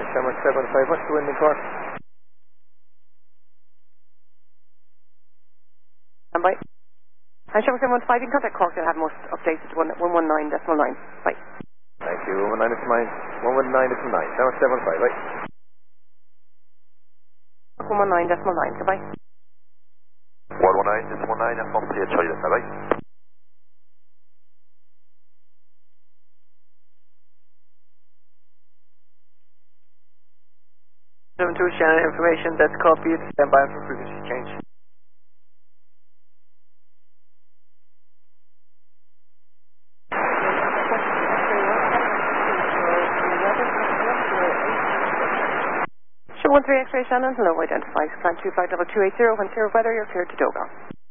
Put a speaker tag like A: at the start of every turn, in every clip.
A: 775, what's the wind in Cork?
B: Standby. And Shamrock 715, you can contact Cork, they'll have most updated 119.9. Bye.
A: Thank you, 119.9, Shamrock 715, right?
B: 119.9, goodbye.
C: 119.9, that's 1 clear Charlie, that's right?
A: Shannon information, that's copied, stand by for frequency change.
B: Sure, 13 X-ray Shannon, hello, identify, climb 25280, when clear weather, you're cleared to Dover.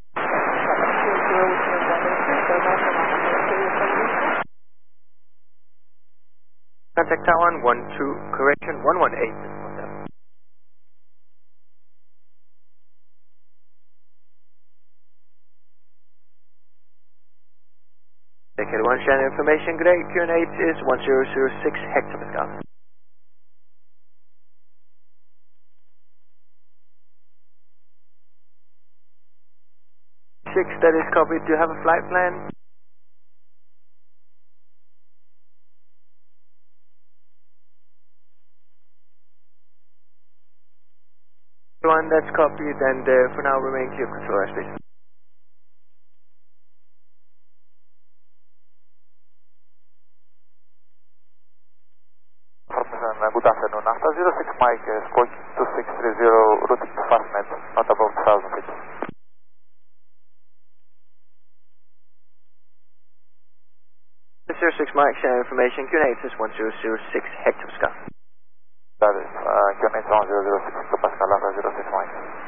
A: Contact tower 12, correction, 118. Decade 1 Shannon information, good day, QN8 is 1006 hectopascal. 6, that is copied, do you have a flight plan? One, that's copied, and for now remain clear control airspace.
C: Good afternoon. After 06 Mike, squawk 2630, routing to Fastnet, not above 1000 feet.
A: 06 Mike, Shannon information, QN8 is 1006 hectopascal.
C: That is, QN8 1006 hectopascal, after 06 Mike.